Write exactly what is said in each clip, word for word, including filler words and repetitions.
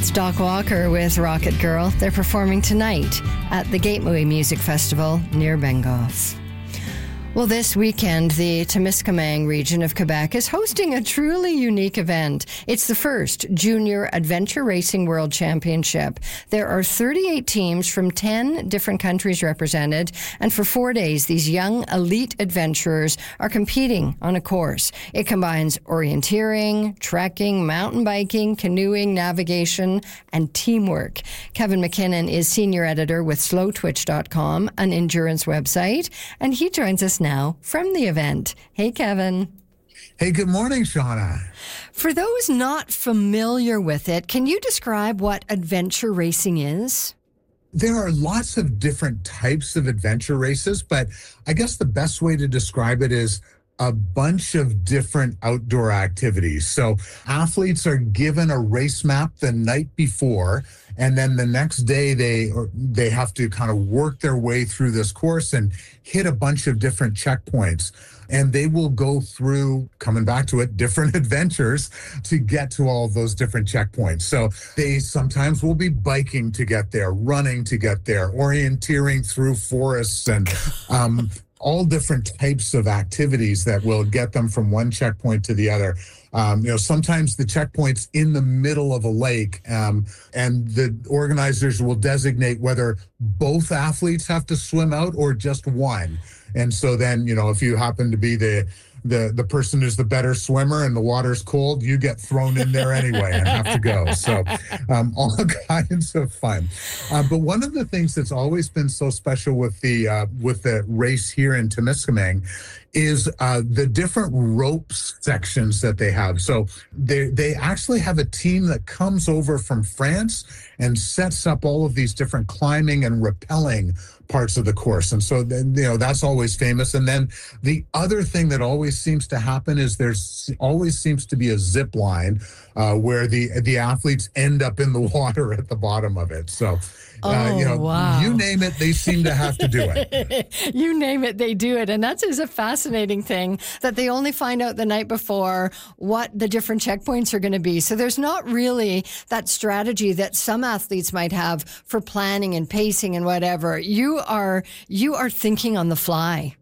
That's Doc Walker with Rocket Girl. They're performing tonight at the Gateway Music Festival near Bengoff. Well, this weekend, the Temiskaming region of Quebec is hosting a truly unique event. It's the first Junior Adventure Racing World Championship. There are thirty-eight teams from ten different countries represented, and for four days, these young elite adventurers are competing on a course. It combines orienteering, trekking, mountain biking, canoeing, navigation, and teamwork. Kevin McKinnon is senior editor with slow twitch dot com, an endurance website, and he joins us now from the event. Hey, Kevin. Hey, good morning, Shauna. For those not familiar with it, can you describe what adventure racing is? There are lots of different types of adventure races, but I guess the best way to describe it is a bunch of different outdoor activities. So athletes are given a race map the night before, and then the next day they or they have to kind of work their way through this course and hit a bunch of different checkpoints. And they will go through, coming back to it, different adventures to get to all of those different checkpoints. So they sometimes will be biking to get there, running to get there, orienteering through forests, and um, all different types of activities that will get them from one checkpoint to the other. Um, you know, sometimes the checkpoint's in the middle of a lake, um, and the organizers will designate whether both athletes have to swim out or just one. And so then, you know, if you happen to be the the the person who's the better swimmer and the water's cold, you get thrown in there anyway and have to go. So um, all kinds of fun. Uh, but one of the things that's always been so special with the uh, with the race here in Temiskaming is uh, the different ropes sections that they have. So they they actually have a team that comes over from France and sets up all of these different climbing and rappelling parts of the course. And so then, you know, that's always famous. And then the other thing that always seems to happen is there's always seems to be a zip line uh, where the the athletes end up in the water at the bottom of it. So, uh, oh, you know, wow. you name it, they seem to have to do it. You name it, they do it. And that is a fascinating thing that they only find out the night before what the different checkpoints are going to be. So there's not really that strategy that some athletes might have for planning and pacing and whatever. You are you are thinking on the fly.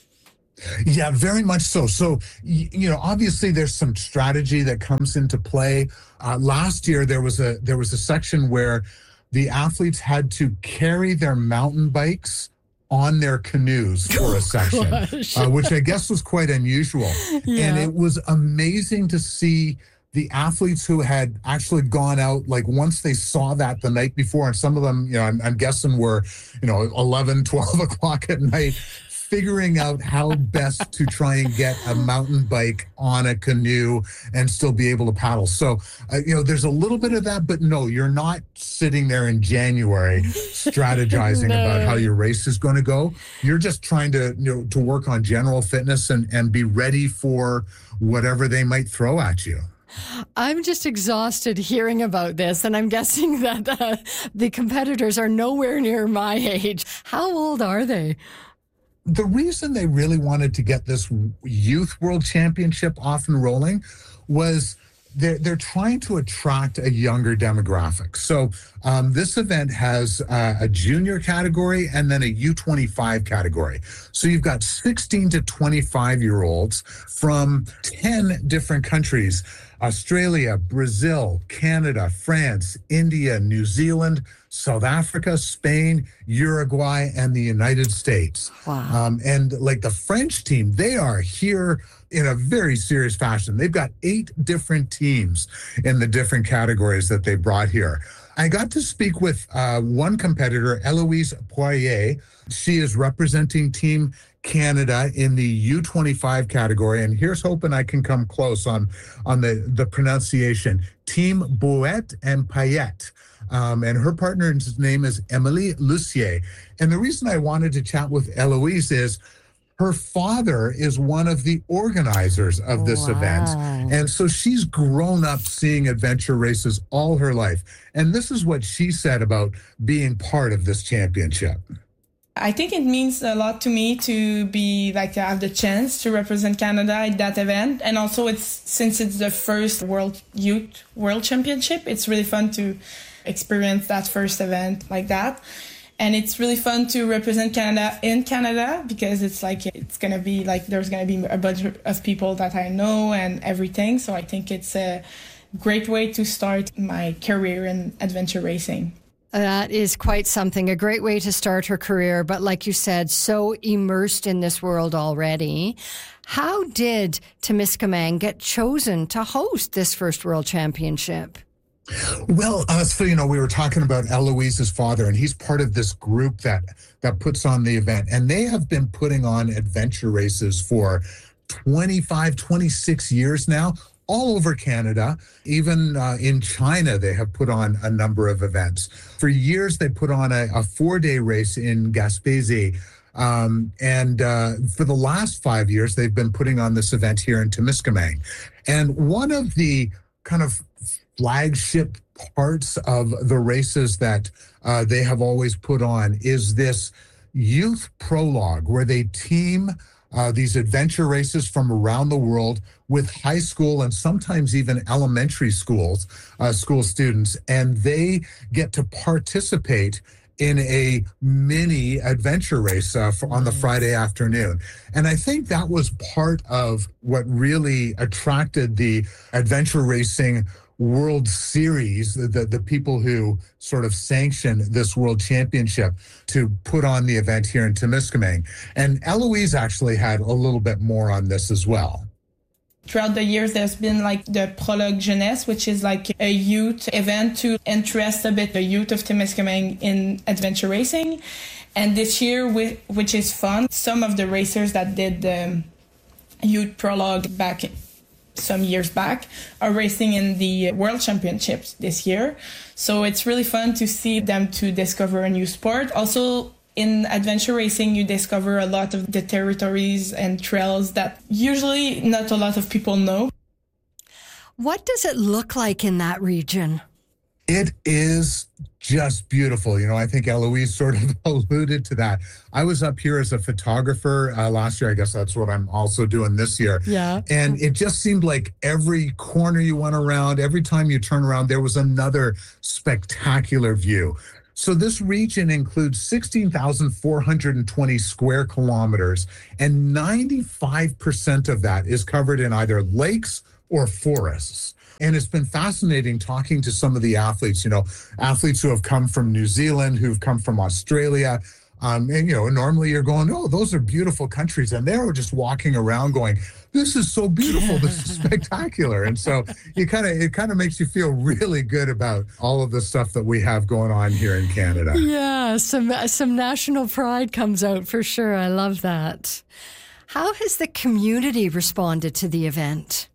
Yeah, very much so. So, you know, obviously there's some strategy that comes into play. Uh, last year, there was a there was a section where the athletes had to carry their mountain bikes on their canoes for a section, uh, which I guess was quite unusual. Yeah. And it was amazing to see the athletes who had actually gone out, like once they saw that the night before, and some of them, you know, I'm, I'm guessing were, you know, eleven, twelve o'clock at night, figuring out how best to try and get a mountain bike on a canoe and still be able to paddle. So, uh, you know, there's a little bit of that, but no, you're not sitting there in January strategizing no. about how your race is going to go. You're just trying to, you know, to work on general fitness and, and be ready for whatever they might throw at you. I'm just exhausted hearing about this, and I'm guessing that uh, the competitors are nowhere near my age. How old are they? The reason they really wanted to get this Youth World Championship off and rolling was they're, they're trying to attract a younger demographic. So um, this event has uh, a junior category and then a U twenty-five category. So you've got sixteen to twenty-five year olds from ten different countries: Australia, Brazil, Canada, France, India, New Zealand, South Africa, Spain, Uruguay, and the United States. Wow. Um, and like the French team, they are here in a very serious fashion. They've got eight different teams in the different categories that they brought here. I got to speak with uh, one competitor, Eloise Poirier. She is representing Team Canada in the U twenty-five category, and here's hoping I can come close on on the the pronunciation. Team Bouet and Payette, um, and her partner's name is Emily Lucier. And the reason I wanted to chat with Eloise is her father is one of the organizers of this wow. event, and so she's grown up seeing adventure races all her life. And this is what she said about being part of this championship. I think it means a lot to me to be like to have the chance to represent Canada at that event. And also it's since it's the first World Youth World Championship, it's really fun to experience that first event like that. And it's really fun to represent Canada in Canada because it's like, it's going to be like, there's going to be a bunch of people that I know and everything. So I think it's a great way to start my career in adventure racing. That is quite something, a great way to start her career. But like you said, so immersed in this world already. How did Temiskaming get chosen to host this first World Championship? Well, uh, so, you know, we were talking about Eloise's father, and he's part of this group that, that puts on the event. And they have been putting on adventure races for twenty-five, twenty-six years now, all over Canada. Even uh, in China, they have put on a number of events. For years, they put on a, a four-day race in Gaspésie. Um, and uh, for the last five years, they've been putting on this event here in Temiskaming. And one of the kind of flagship parts of the races that uh, they have always put on is this youth prologue where they team uh, these adventure races from around the world with high school and sometimes even elementary schools, uh, school students, and they get to participate in a mini adventure race uh, for, on the Friday afternoon. And I think that was part of what really attracted the adventure racing World Series, the, the people who sort of sanctioned this World Championship to put on the event here in Temiskaming. And Eloise actually had a little bit more on this as well. Throughout the years, there's been like the Prologue Jeunesse, which is like a youth event to interest a bit the youth of Temiskaming in adventure racing. And this year, which is fun, some of the racers that did the youth prologue back some years back are racing in the World Championships this year. So it's really fun to see them to discover a new sport. Also, in adventure racing, you discover a lot of the territories and trails that usually not a lot of people know. What does it look like in that region? It is just beautiful. You know, I think Eloise sort of alluded to that. I was up here as a photographer uh, last year. I guess that's what I'm also doing this year. Yeah. And it just seemed like every corner you went around, every time you turn around, there was another spectacular view. So this region includes sixteen thousand four hundred twenty square kilometers, and ninety-five percent of that is covered in either lakes or forests. And it's been fascinating talking to some of the athletes, you know, athletes who have come from New Zealand, who've come from Australia. Um, and, you know, normally you're going, oh, those are beautiful countries. And they're just walking around going, this is so beautiful. This is spectacular. And so you kind of, it kind of makes you feel really good about all of the stuff that we have going on here in Canada. Yeah, some, some national pride comes out for sure. I love that. How has the community responded to the event?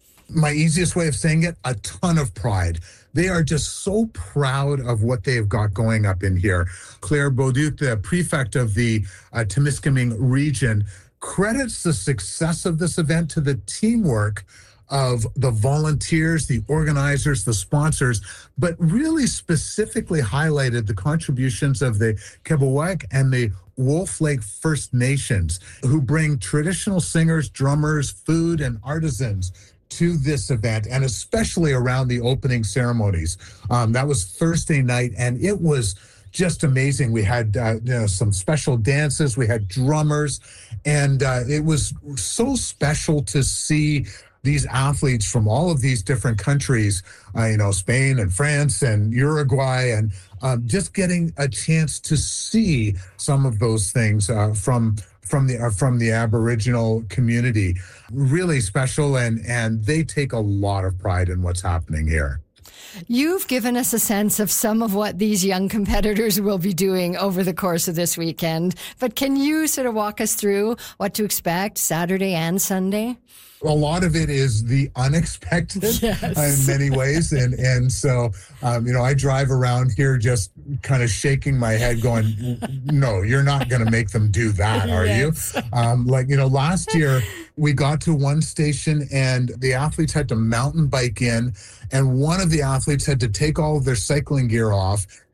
My easiest way of saying it, a ton of pride. They are just so proud of what they've got going up in here. Claire Beauduc, the prefect of the uh, Temiskaming region, credits the success of this event to the teamwork of the volunteers, the organizers, the sponsors, but really specifically highlighted the contributions of the Kebewek and the Wolf Lake First Nations, who bring traditional singers, drummers, food, and artisans to this event, and especially around the opening ceremonies. Um, that was Thursday night, and it was just amazing. We had uh, you know, some special dances, we had drummers, and uh, it was so special to see these athletes from all of these different countries, uh, you know, Spain and France and Uruguay, and um, just getting a chance to see some of those things uh, from from the uh, from the Aboriginal community. Really special, and and they take a lot of pride in what's happening here. You've given us a sense of some of what these young competitors will be doing over the course of this weekend, but can you sort of walk us through what to expect Saturday and Sunday? A lot of it is the unexpected yes. in many ways. And and so, um, you know, I drive around here just kind of shaking my head going, no, you're not going to make them do that, are yes. you? Um, like, you know, last year we got to one station and the athletes had to mountain bike in, and one of the athletes had to take all of their cycling gear off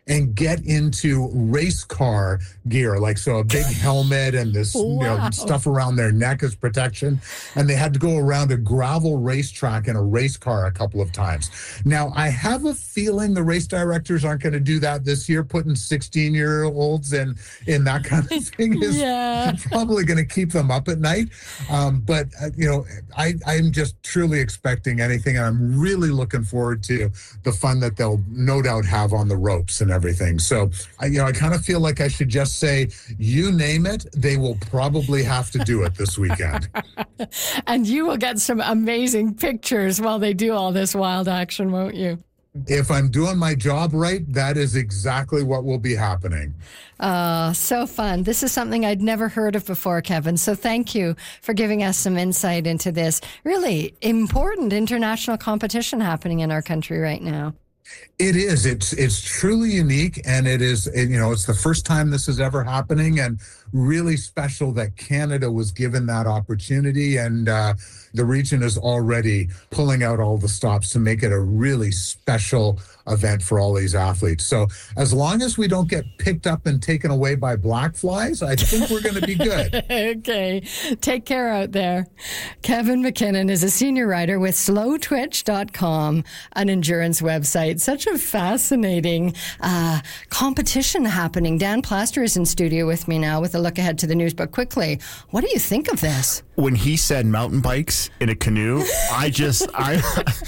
and get into race car gear, like so a big helmet and this wow. you know, stuff around their neck as protection. And they had to go around a gravel racetrack in a race car a couple of times. Now, I have a feeling the race directors aren't going to do that this year. Putting sixteen-year-olds in, in that kind of thing is yeah. probably going to keep them up at night. Um, but, uh, you know, I, I'm just truly expecting anything. And I'm really looking forward to the fun that they'll no doubt have on the ropes and everything. So, I, you know, I kind of feel like I should just say, you name it, they will probably have to do it this weekend. And you will get some amazing pictures while they do all this wild action, won't you? If I'm doing my job right, that is exactly what will be happening. Uh, so fun. This is something I'd never heard of before, Kevin. So thank you for giving us some insight into this really important international competition happening in our country right now. It is. It's it's truly unique, and it is, you know, it's the first time this is ever happening, and really special that Canada was given that opportunity, and uh, the region is already pulling out all the stops to make it a really special event for all these athletes. So as long as we don't get picked up and taken away by black flies, I think we're going to be good. Okay. Take care out there. Kevin McKinnon is a senior writer with slow twitch dot com, an endurance website. Such a fascinating uh, competition happening. Dan Plaster is in studio with me now with a look ahead to the news. But quickly, what do you think of this? When he said mountain bikes in a canoe, I just, I,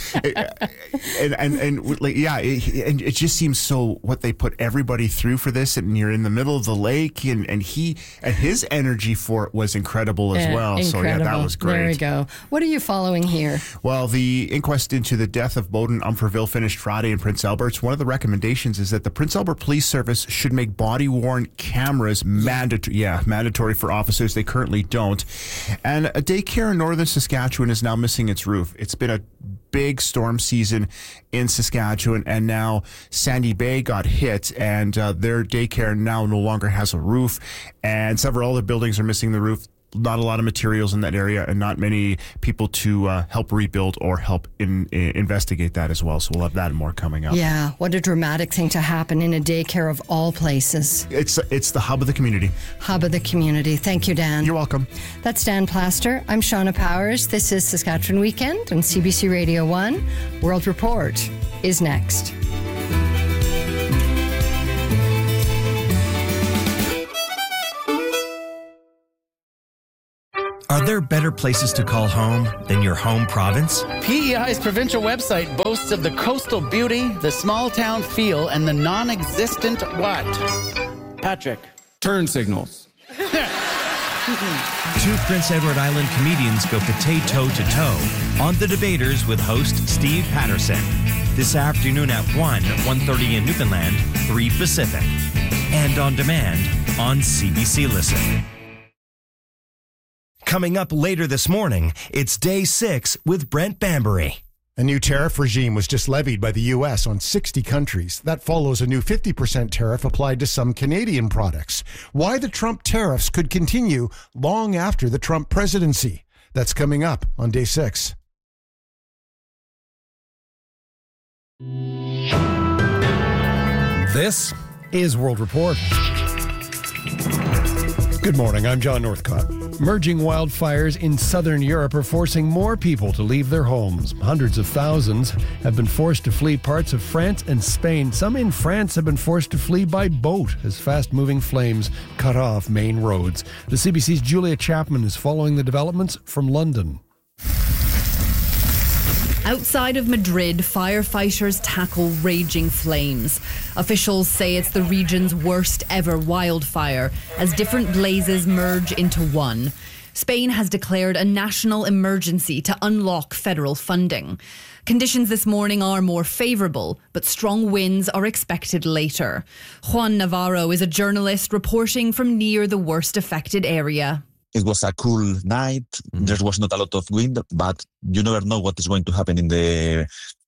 and, and, and like, yeah, it, and it just seems so what they put everybody through for this, and you're in the middle of the lake, and, and he, and his energy for it was incredible as yeah, well. Incredible. So yeah, that was great. There we go. What are you following here? Well, the inquest into the death of Bowden Umferville finished Friday in Prince Albert's. One of the recommendations is that the Prince Albert Police Service should make body-worn cameras mandatory. Yeah, mandatory for officers. They currently don't. And a daycare in northern Saskatchewan is now missing its roof. It's been a big storm season in Saskatchewan, and now Sandy Bay got hit, and uh, their daycare now no longer has a roof, and several other buildings are missing the roof. Not a lot of materials in that area, and not many people to uh, help rebuild or help in, in, investigate that as well. So we'll have that and more coming up. Yeah, what a dramatic thing to happen in a daycare of all places. It's it's the hub of the community. Hub of the community. Thank you, Dan. You're welcome. That's Dan Plaster. I'm Shauna Powers. This is Saskatchewan Weekend on C B C Radio one. World Report is next. Are there better places to call home than your home province? P E I's provincial website boasts of the coastal beauty, the small town feel, and the non-existent what? Patrick. Turn signals. Two Prince Edward Island comedians go potato to toe on The Debaters with host Steve Patterson. This afternoon at one, one thirty in Newfoundland, three Pacific. And on demand on C B C Listen. Coming up later this morning, it's Day six with Brent Bambury. A new tariff regime was just levied by the U S on sixty countries. That follows a new fifty percent tariff applied to some Canadian products. Why the Trump tariffs could continue long after the Trump presidency. That's coming up on Day six. This is World Report. Good morning, I'm John Northcott. Emerging wildfires in southern Europe are forcing more people to leave their homes. Hundreds of thousands have been forced to flee parts of France and Spain. Some in France have been forced to flee by boat as fast-moving flames cut off main roads. The C B C's Julia Chapman is following the developments from London. Outside of Madrid, firefighters tackle raging flames. Officials say it's the region's worst ever wildfire as different blazes merge into one. Spain has declared a national emergency to unlock federal funding. Conditions this morning are more favourable, but strong winds are expected later. Juan Navarro is a journalist reporting from near the worst affected area. It was a cool night. Mm-hmm. There was not a lot of wind, but you never know what is going to happen in the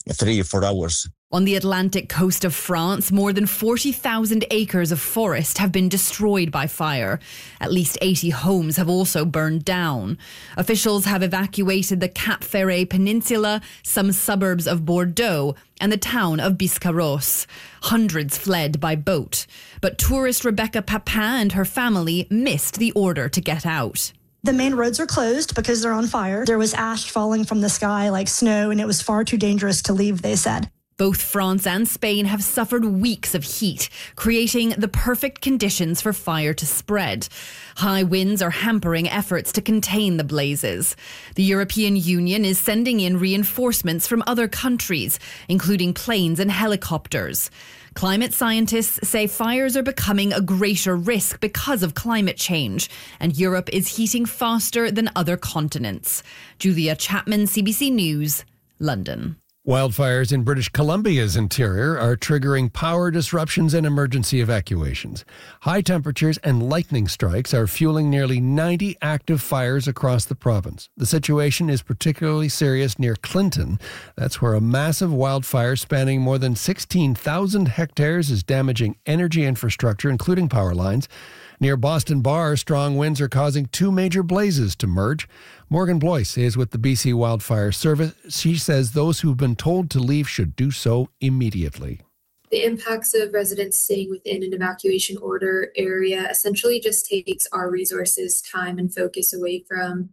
three or four hours. On the Atlantic coast of France, more than forty thousand acres of forest have been destroyed by fire. At least eighty homes have also burned down. Officials have evacuated the Cap Ferret Peninsula, some suburbs of Bordeaux, and the town of Biscarrosse. Hundreds fled by boat. But tourist Rebecca Papin and her family missed the order to get out. The main roads are closed because they're on fire. There was ash falling from the sky like snow, and it was far too dangerous to leave, they said. Both France and Spain have suffered weeks of heat, creating the perfect conditions for fire to spread. High winds are hampering efforts to contain the blazes. The European Union is sending in reinforcements from other countries, including planes and helicopters. Climate scientists say fires are becoming a greater risk because of climate change, and Europe is heating faster than other continents. Julia Chapman, C B C News, London. Wildfires in British Columbia's interior are triggering power disruptions and emergency evacuations. High temperatures and lightning strikes are fueling nearly ninety active fires across the province. The situation is particularly serious near Clinton. That's where a massive wildfire spanning more than sixteen thousand hectares is damaging energy infrastructure, including power lines. Near Boston Bar, strong winds are causing two major blazes to merge. Morgan Blois is with the B C Wildfire Service. She says those who've been told to leave should do so immediately. The impacts of residents staying within an evacuation order area essentially just takes our resources, time, and focus away from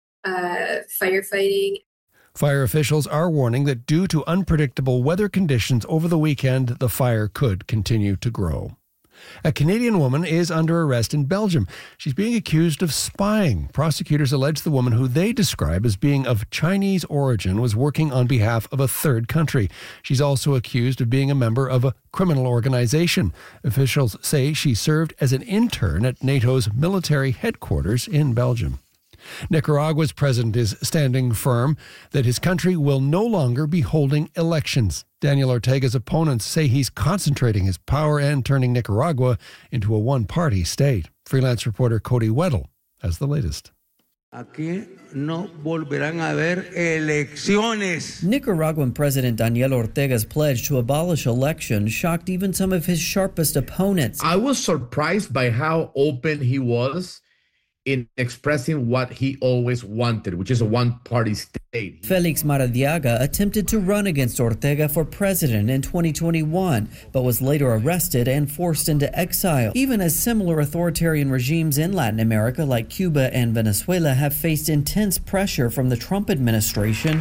uh, firefighting. Fire officials are warning that due to unpredictable weather conditions over the weekend, the fire could continue to grow. A Canadian woman is under arrest in Belgium. She's being accused of spying. Prosecutors allege the woman, who they describe as being of Chinese origin, was working on behalf of a third country. She's also accused of being a member of a criminal organization. Officials say she served as an intern at NATO's military headquarters in Belgium. Nicaragua's president is standing firm that his country will no longer be holding elections. Daniel Ortega's opponents say he's concentrating his power and turning Nicaragua into a one-party state. Freelance reporter Cody Weddle has the latest. Aquí no volverán a haber elecciones. Nicaraguan President Daniel Ortega's pledge to abolish elections shocked even some of his sharpest opponents. I was surprised by how open he was in expressing what he always wanted, which is a one-party state. Felix Maradiaga attempted to run against Ortega for president in twenty twenty-one, but was later arrested and forced into exile, even as similar authoritarian regimes in Latin America like Cuba and Venezuela have faced intense pressure from the Trump administration.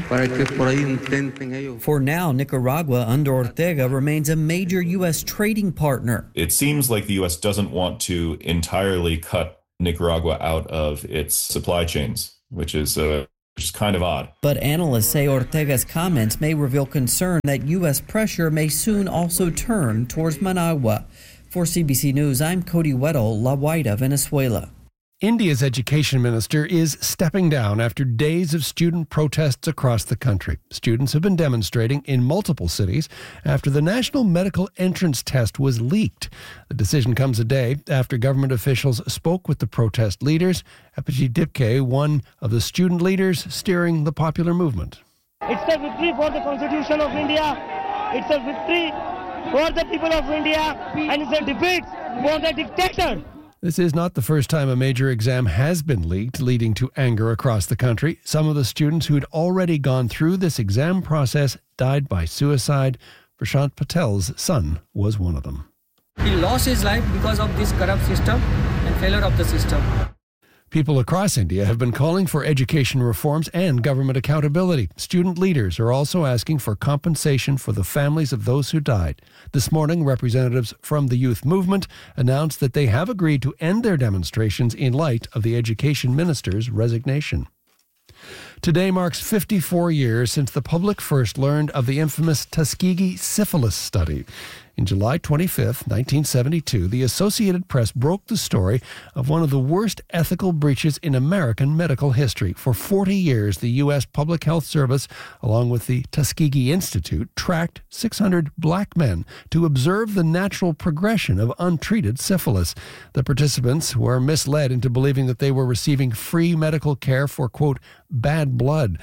For now, Nicaragua under Ortega remains a major U S trading partner. It seems like the U S doesn't want to entirely cut Nicaragua out of its supply chains, which is uh, which is kind of odd. But analysts say Ortega's comments may reveal concern that U S pressure may soon also turn towards Managua. For C B C News, I'm Cody Weddle, La Guaira, Venezuela. India's education minister is stepping down after days of student protests across the country. Students have been demonstrating in multiple cities after the national medical entrance test was leaked. The decision comes a day after government officials spoke with the protest leaders. Apajit Dipke, one of the student leaders steering the popular movement. It's a victory for the Constitution of India. It's a victory for the people of India, and it's a defeat for the dictator. This is not the first time a major exam has been leaked, leading to anger across the country. Some of the students who had already gone through this exam process died by suicide. Prashant Patel's son was one of them. He lost his life because of this corrupt system and failure of the system. People across India have been calling for education reforms and government accountability. Student leaders are also asking for compensation for the families of those who died. This morning, representatives from the youth movement announced that they have agreed to end their demonstrations in light of the education minister's resignation. Today marks fifty-four years since the public first learned of the infamous Tuskegee syphilis study. In July twenty-fifth, nineteen seventy-two, the Associated Press broke the story of one of the worst ethical breaches in American medical history. For forty years, the U S Public Health Service, along with the Tuskegee Institute, tracked six hundred black men to observe the natural progression of untreated syphilis. The participants were misled into believing that they were receiving free medical care for, quote, bad blood.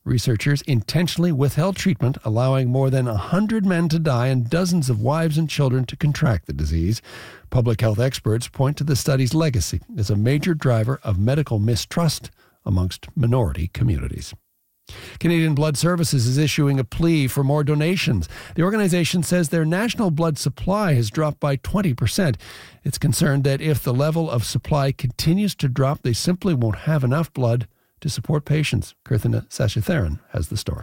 Researchers intentionally withheld treatment, allowing more than one hundred men to die and dozens of wives and children to contract the disease. Public health experts point to the study's legacy as a major driver of medical mistrust amongst minority communities. Canadian Blood Services is issuing a plea for more donations. The organization says their national blood supply has dropped by twenty percent. It's concerned that if the level of supply continues to drop, they simply won't have enough blood to support patients. Kirthana Sashatharan has the story.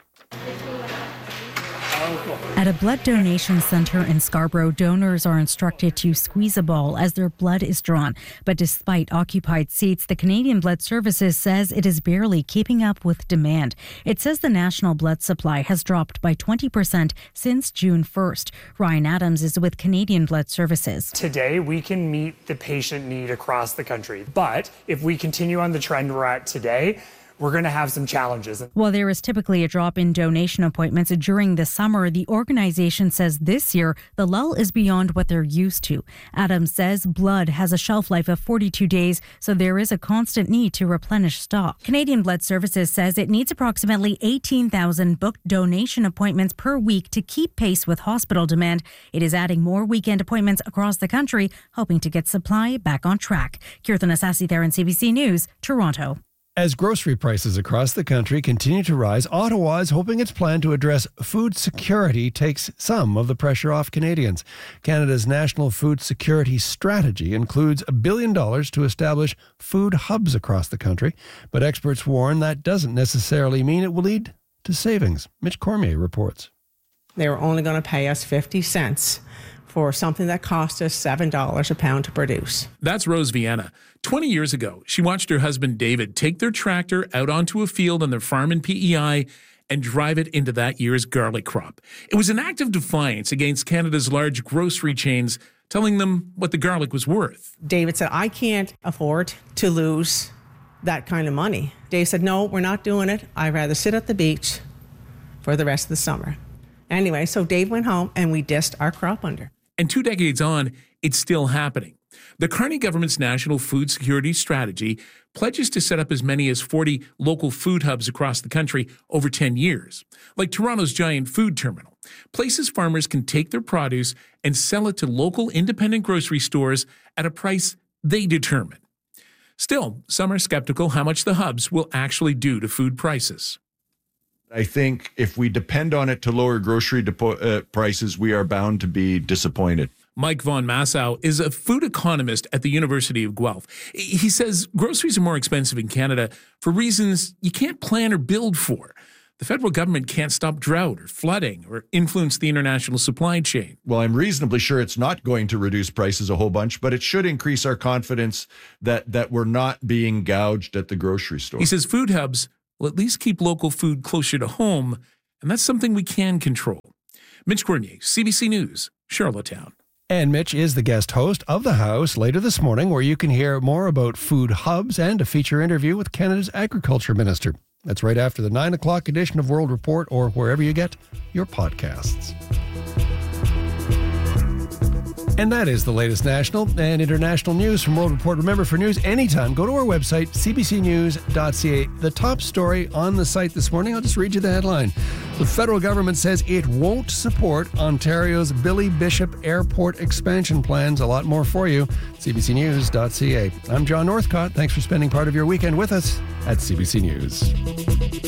At a blood donation center in Scarborough, donors are instructed to squeeze a ball as their blood is drawn. But despite occupied seats, the Canadian Blood Services says it is barely keeping up with demand. It says the national blood supply has dropped by twenty percent since June first. Ryan Adams is with Canadian Blood Services. Today, we can meet the patient need across the country. But if we continue on the trend we're at today, we're going to have some challenges. While there is typically a drop in donation appointments during the summer, the organization says this year the lull is beyond what they're used to. Adams says blood has a shelf life of forty-two days, so there is a constant need to replenish stock. Canadian Blood Services says it needs approximately eighteen thousand booked donation appointments per week to keep pace with hospital demand. It is adding more weekend appointments across the country, hoping to get supply back on track. Kirthana Sasitharan, C B C News, Toronto. As grocery prices across the country continue to rise, Ottawa is hoping its plan to address food security takes some of the pressure off Canadians. Canada's National Food Security Strategy includes a billion dollars to establish food hubs across the country, but experts warn that doesn't necessarily mean it will lead to savings. Mitch Cormier reports. They were only going to pay us fifty cents for something that cost us seven dollars a pound to produce. That's Rose Vienna. twenty years ago, she watched her husband David take their tractor out onto a field on their farm in P E I and drive it into that year's garlic crop. It was an act of defiance against Canada's large grocery chains, telling them what the garlic was worth. David said, I can't afford to lose that kind of money. Dave said, no, we're not doing it. I'd rather sit at the beach for the rest of the summer. Anyway, so Dave went home and we dissed our crop under. And two decades on, it's still happening. The Carney government's National Food Security Strategy pledges to set up as many as forty local food hubs across the country over ten years, like Toronto's Giant Food Terminal, places farmers can take their produce and sell it to local independent grocery stores at a price they determine. Still, some are skeptical how much the hubs will actually do to food prices. I think if we depend on it to lower grocery depo- uh, prices, we are bound to be disappointed. Mike Von Massow is a food economist at the University of Guelph. He says groceries are more expensive in Canada for reasons you can't plan or build for. The federal government can't stop drought or flooding or influence the international supply chain. Well, I'm reasonably sure it's not going to reduce prices a whole bunch, but it should increase our confidence that, that we're not being gouged at the grocery store. He says food hubs will at least keep local food closer to home, and that's something we can control. Mitch Cormier, C B C News, Charlottetown. And Mitch is the guest host of The House later this morning, where you can hear more about food hubs and a feature interview with Canada's Agriculture Minister. That's right after the nine o'clock edition of World Report or wherever you get your podcasts. And that is the latest national and international news from World Report. Remember, for news anytime, go to our website, c b c news dot c a. The top story on the site this morning, I'll just read you the headline. The federal government says it won't support Ontario's Billy Bishop Airport expansion plans. A lot more for you, c b c news dot c a. I'm John Northcott. Thanks for spending part of your weekend with us at C B C News.